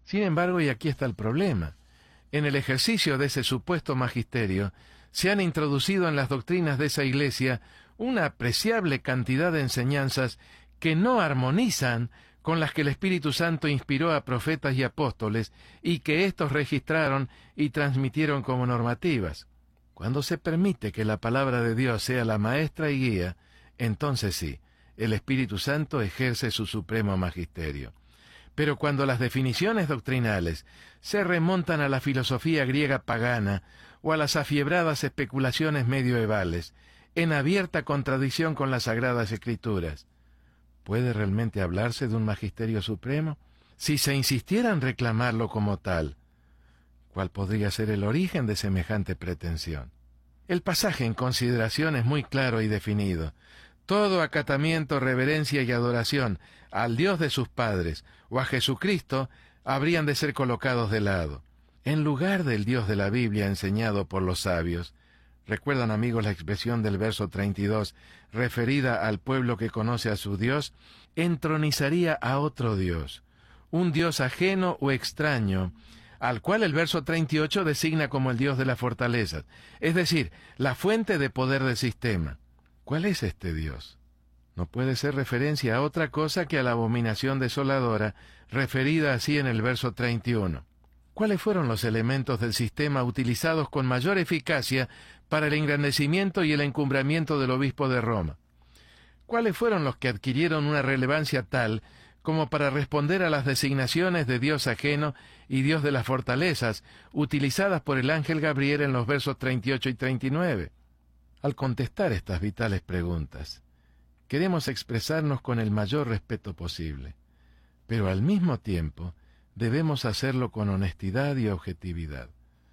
Sin embargo, y aquí está el problema, en el ejercicio de ese supuesto magisterio, se han introducido en las doctrinas de esa Iglesia una apreciable cantidad de enseñanzas que no armonizan con las que el Espíritu Santo inspiró a profetas y apóstoles y que éstos registraron y transmitieron como normativas. Cuando se permite que la palabra de Dios sea la maestra y guía, entonces sí, el Espíritu Santo ejerce su supremo magisterio. Pero cuando las definiciones doctrinales se remontan a la filosofía griega pagana o a las afiebradas especulaciones medievales, en abierta contradicción con las Sagradas Escrituras, ¿puede realmente hablarse de un magisterio supremo? Si se insistiera en reclamarlo como tal, ¿cuál podría ser el origen de semejante pretensión? El pasaje en consideración es muy claro y definido. Todo acatamiento, reverencia y adoración al Dios de sus padres o a Jesucristo habrían de ser colocados de lado. En lugar del Dios de la Biblia enseñado por los sabios, ¿recuerdan, amigos, la expresión del verso 32, referida al pueblo que conoce a su Dios? Entronizaría a otro Dios, un Dios ajeno o extraño, al cual el verso 38 designa como el Dios de las fortalezas, es decir, la fuente de poder del sistema. ¿Cuál es este Dios? No puede ser referencia a otra cosa que a la abominación desoladora, referida así en el verso 31. ¿Cuáles fueron los elementos del sistema utilizados con mayor eficacia para el engrandecimiento y el encumbramiento del obispo de Roma? ¿Cuáles fueron los que adquirieron una relevancia tal como para responder a las designaciones de Dios ajeno y Dios de las fortalezas, utilizadas por el ángel Gabriel en los versos 38 y 39? Al contestar estas vitales preguntas, queremos expresarnos con el mayor respeto posible, pero al mismo tiempo debemos hacerlo con honestidad y objetividad.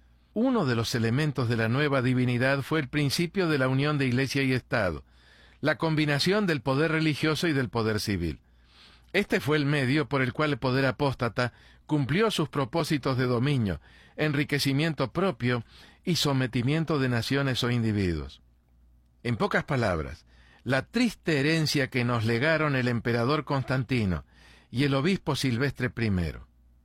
Uno de los elementos de la nueva divinidad fue el principio de la unión de Iglesia y Estado, la combinación del poder religioso y del poder civil. Este fue el medio por el cual el poder apóstata cumplió sus propósitos de dominio, enriquecimiento propio y sometimiento de naciones o individuos. En pocas palabras, la triste herencia que nos legaron el emperador Constantino y el obispo Silvestre I.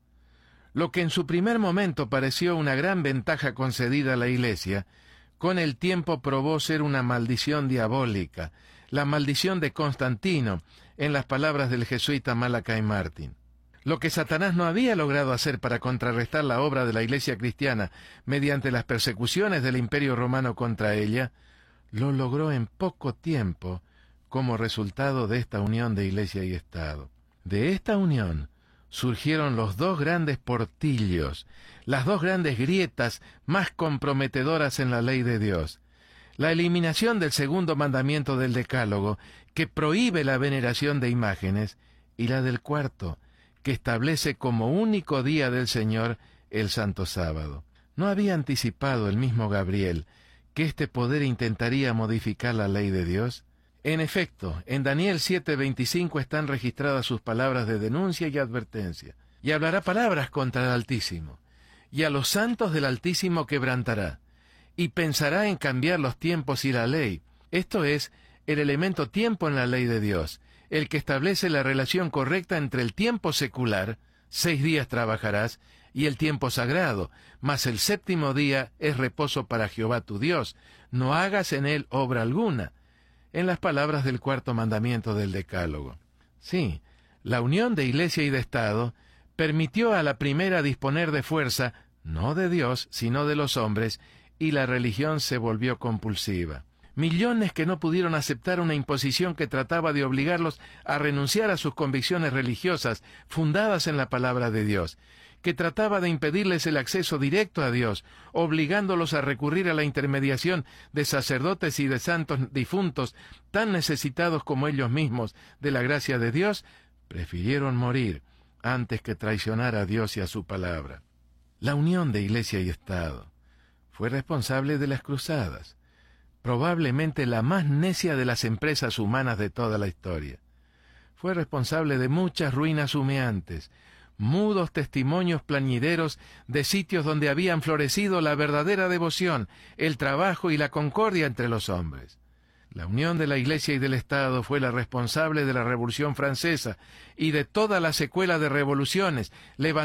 Lo que en su primer momento pareció una gran ventaja concedida a la Iglesia, con el tiempo probó ser una maldición diabólica, la maldición de Constantino, en las palabras del jesuita Malachi Martin. Lo que Satanás no había logrado hacer para contrarrestar la obra de la Iglesia cristiana mediante las persecuciones del Imperio Romano contra ella, lo logró en poco tiempo como resultado de esta unión de Iglesia y Estado. De esta unión surgieron los dos grandes portillos, las dos grandes grietas más comprometedoras en la ley de Dios. La eliminación del segundo mandamiento del Decálogo, que prohíbe la veneración de imágenes, y la del cuarto, que establece como único día del Señor el Santo Sábado. ¿No había anticipado el mismo Gabriel que este poder intentaría modificar la ley de Dios? En efecto, en Daniel 7:25 están registradas sus palabras de denuncia y advertencia. Y hablará palabras contra el Altísimo, y a los santos del Altísimo quebrantará, y pensará en cambiar los tiempos y la ley. Esto es, el elemento tiempo en la ley de Dios, el que establece la relación correcta entre el tiempo secular, 6 días trabajarás, y el tiempo sagrado, mas el séptimo día es reposo para Jehová tu Dios, no hagas en él obra alguna, en las palabras del cuarto mandamiento del Decálogo. Sí, la unión de Iglesia y de Estado permitió a la primera disponer de fuerza, no de Dios, sino de los hombres, y la religión se volvió compulsiva. Millones que no pudieron aceptar una imposición que trataba de obligarlos a renunciar a sus convicciones religiosas fundadas en la palabra de Dios, que trataba de impedirles el acceso directo a Dios, obligándolos a recurrir a la intermediación de sacerdotes y de santos difuntos tan necesitados como ellos mismos de la gracia de Dios, prefirieron morir antes que traicionar a Dios y a su palabra. La unión de Iglesia y Estado fue responsable de las cruzadas, probablemente la más necia de las empresas humanas de toda la historia. Fue responsable de muchas ruinas humeantes, mudos testimonios plañideros de sitios donde habían florecido la verdadera devoción, el trabajo y la concordia entre los hombres. La unión de la Iglesia y del Estado fue la responsable de la Revolución Francesa y de toda la secuela de revoluciones,